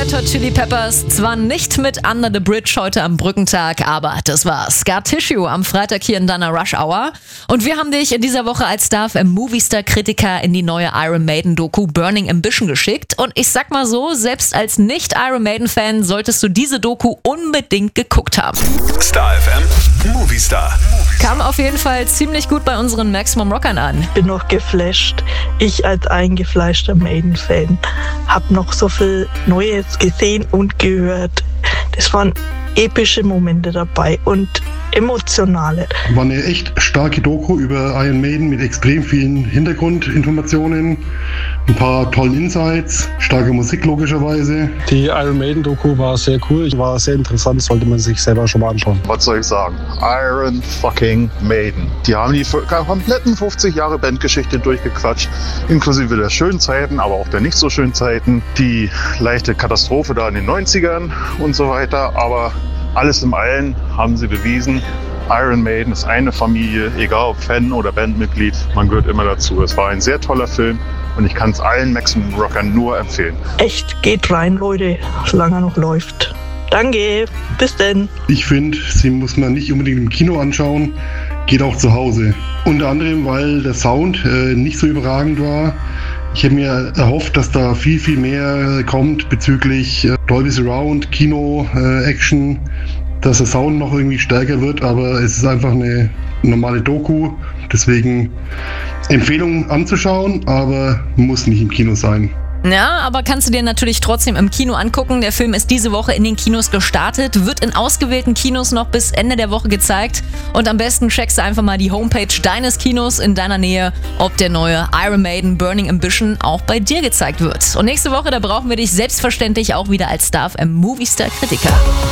Red Hot Chili Peppers, zwar nicht mit Under the Bridge heute am Brückentag, aber das war Scar Tissue am Freitag hier in deiner Rush Hour. Und wir haben dich in dieser Woche als Movie-Star-Kritiker in die neue Iron Maiden-Doku Burning Ambition geschickt. Und ich sag mal so, selbst als Nicht-Iron Maiden-Fan solltest du diese Doku unbedingt geguckt haben. Star FM Movie Star. Kam auf jeden Fall ziemlich gut bei unseren Maximum Rockern an. Bin noch geflasht. Ich als eingefleischter Maiden-Fan habe noch so viel Neues gesehen und gehört. Das waren epische Momente dabei und emotionale. War eine echt starke Doku über Iron Maiden mit extrem vielen Hintergrundinformationen, ein paar tollen Insights, starke Musik logischerweise. Die Iron Maiden Doku war sehr cool, war sehr interessant, sollte man sich selber schon mal anschauen. Was soll ich sagen? Iron fucking Maiden. Die haben die kompletten 50 Jahre Bandgeschichte durchgequatscht, inklusive der schönen Zeiten, aber auch der nicht so schönen Zeiten, die leichte Katastrophe da in den 90ern und so weiter, aber alles im Allen haben sie bewiesen, Iron Maiden ist eine Familie, egal ob Fan oder Bandmitglied, man gehört immer dazu. Es war ein sehr toller Film und ich kann es allen Maximum Rockern nur empfehlen. Echt, geht rein, Leute, solange er noch läuft. Danke, bis denn. Ich finde, sie muss man nicht unbedingt im Kino anschauen, geht auch zu Hause. Unter anderem, weil der Sound nicht so überragend war. Ich hätte mir erhofft, dass da viel, viel mehr kommt bezüglich Dolby Surround, Kino, Action, dass der Sound noch irgendwie stärker wird, aber es ist einfach eine normale Doku, deswegen Empfehlung anzuschauen, aber muss nicht im Kino sein. Ja, aber kannst du dir natürlich trotzdem im Kino angucken. Der Film ist diese Woche in den Kinos gestartet, wird in ausgewählten Kinos noch bis Ende der Woche gezeigt. Und am besten checkst du einfach mal die Homepage deines Kinos in deiner Nähe, ob der neue Iron Maiden Burning Ambition auch bei dir gezeigt wird. Und nächste Woche, da brauchen wir dich selbstverständlich auch wieder als Star FM Movie Star Kritiker.